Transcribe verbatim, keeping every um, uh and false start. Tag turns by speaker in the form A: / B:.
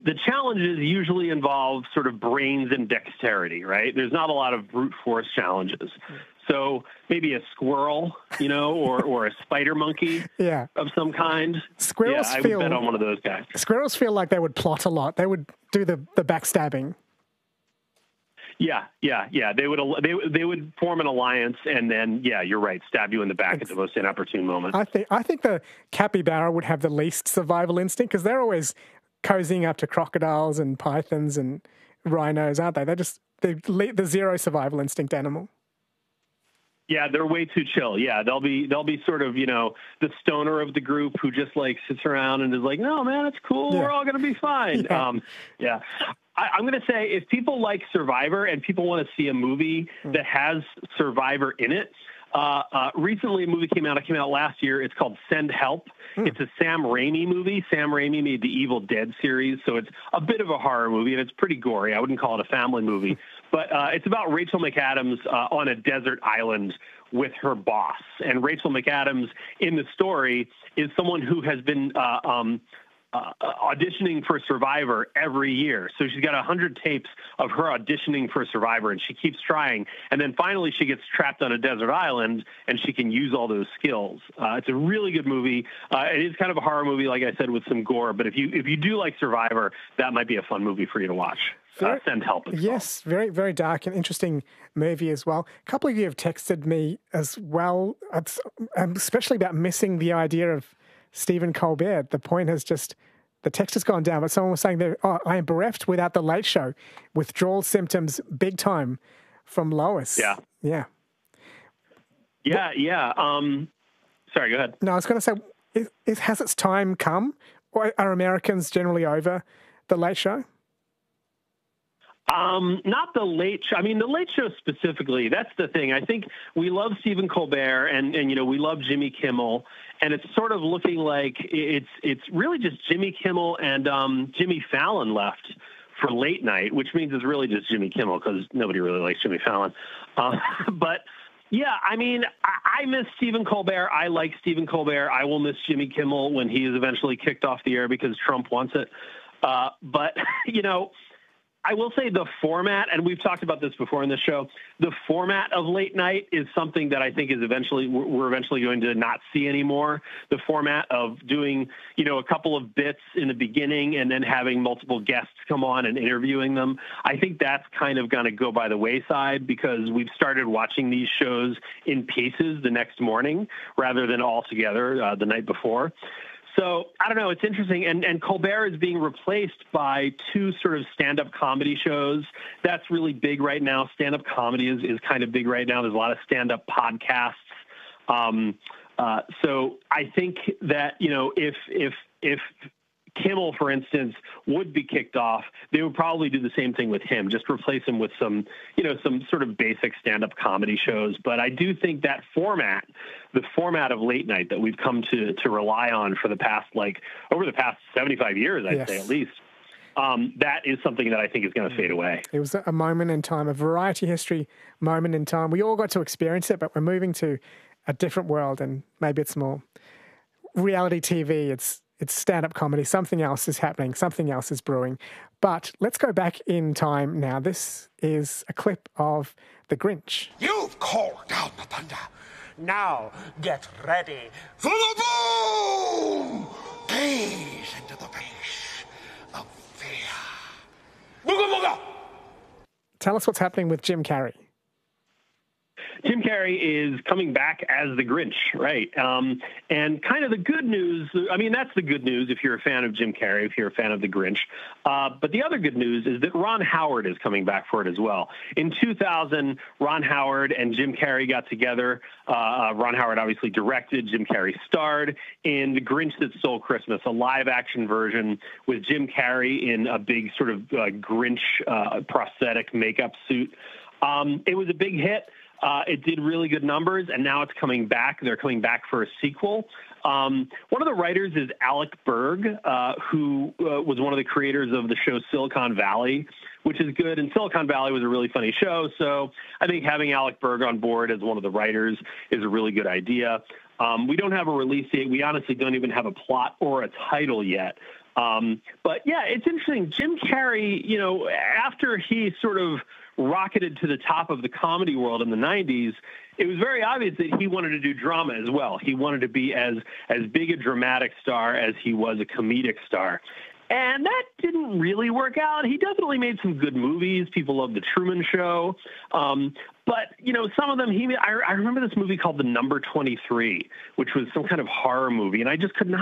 A: the challenges usually involve sort of brains and dexterity, right? There's not a lot of brute force challenges. So maybe a squirrel, you know, or, or a spider monkey
B: yeah.
A: of some kind.
B: Squirrels
A: yeah, I
B: feel,
A: would bet on one of those guys.
B: Squirrels feel like they would plot a lot. They would do the, the backstabbing.
A: Yeah, yeah, yeah. They would they they would form an alliance, and then yeah, you're right, stab you in the back it's, at the most inopportune moment.
B: I think I think the capybara would have the least survival instinct because they're always cozying up to crocodiles and pythons and rhinos, aren't they? They're just the the zero survival instinct animal.
A: Yeah, they're way too chill. Yeah, they'll be they'll be sort of, you know, the stoner of the group who just like sits around and is like, no, man, it's cool. Yeah. We're all going to be fine. Yeah. Um, yeah. I, I'm going to say if people like Survivor and people want to see a movie mm. that has Survivor in it, uh, uh, recently a movie came out. It came out last year. It's called Send Help. Mm. It's a Sam Raimi movie. Sam Raimi made the Evil Dead series, so it's a bit of a horror movie, and it's pretty gory. I wouldn't call it a family movie. But uh, it's about Rachel McAdams uh, on a desert island with her boss. And Rachel McAdams in the story is someone who has been uh, um, uh, auditioning for Survivor every year. So she's got one hundred tapes of her auditioning for Survivor, and she keeps trying. And then finally she gets trapped on a desert island, and she can use all those skills. Uh, it's a really good movie. Uh, it is kind of a horror movie, like I said, with some gore. But if you if you do like Survivor, that might be a fun movie for you to watch.
B: Very,
A: uh, Send Help.
B: Yes, very, very dark and interesting movie as well. A couple of you have texted me as well, especially about missing the idea of Stephen Colbert. The point has just, the text has gone down, but someone was saying that, oh, I am bereft without the Late Show. Withdrawal symptoms big time from Lois.
A: Yeah.
B: Yeah.
A: Yeah, yeah. Um, sorry, go ahead.
B: No, I was going to say, is, is, has its time come? Or are Americans generally over the Late Show?
A: Um, not the Late Show. I mean, the Late Show specifically, that's the thing. I think we love Stephen Colbert and, and, you know, we love Jimmy Kimmel, and it's sort of looking like it's it's really just Jimmy Kimmel and um, Jimmy Fallon left for late night, which means it's really just Jimmy Kimmel because nobody really likes Jimmy Fallon. Uh, but, yeah, I mean, I, I miss Stephen Colbert. I like Stephen Colbert. I will miss Jimmy Kimmel when he is eventually kicked off the air because Trump wants it. Uh, but, you know, I will say the format, and we've talked about this before in the show, the format of late night is something that I think is eventually, we're eventually going to not see anymore. The format of doing, you know, a couple of bits in the beginning and then having multiple guests come on and interviewing them. I think that's kind of going to go by the wayside because we've started watching these shows in pieces the next morning rather than all together uh, the night before. So, I don't know, it's interesting, and, and Colbert is being replaced by two sort of stand-up comedy shows. That's really big right now. Stand-up comedy is, is kind of big right now. There's a lot of stand-up podcasts. Um, uh, so I think that, you know, if if if Kimmel, for instance, would be kicked off, they would probably do the same thing with him, just replace him with some, you know, some sort of basic stand-up comedy shows. But I do think that format, the format of late night that we've come to to rely on for the past, like, over the past seventy-five years, I'd yes. say at least, um, that is something that I think is going to fade away.
B: It was a moment in time, a variety history moment in time. We all got to experience it, but we're moving to a different world, and maybe it's more reality T V. It's It's stand-up comedy. Something else is happening. Something else is brewing. But let's go back in time now. This is a clip of The Grinch.
C: You've called down the thunder. Now get ready for the boom! Gaze into the face of fear. Booga booga!
B: Tell us what's happening with Jim Carrey.
A: Jim Carrey is coming back as the Grinch, right? Um, and kind of the good news, I mean, that's the good news if you're a fan of Jim Carrey, if you're a fan of the Grinch. Uh, but the other good news is that Ron Howard is coming back for it as well. In two thousand, Ron Howard and Jim Carrey got together. Uh, Ron Howard obviously directed, Jim Carrey starred in The Grinch That Stole Christmas, a live-action version with Jim Carrey in a big sort of uh, Grinch uh, prosthetic makeup suit. Um, it was a big hit. Uh, it did really good numbers, and now it's coming back. They're coming back for a sequel. Um, one of the writers is Alec Berg, uh, who uh, was one of the creators of the show Silicon Valley, which is good. And Silicon Valley was a really funny show, so I think having Alec Berg on board as one of the writers is a really good idea. Um, we don't have a release date. We honestly don't even have a plot or a title yet. Um, but yeah, it's interesting. Jim Carrey, you know, after he sort of rocketed to the top of the comedy world in the nineties, it was very obvious that he wanted to do drama as well. He wanted to be as as big a dramatic star as he was a comedic star. And that didn't really work out. He definitely made some good movies. People love The Truman Show. Um, but, you know, some of them, he, I, I remember this movie called The Number twenty-three, which was some kind of horror movie. And I just could not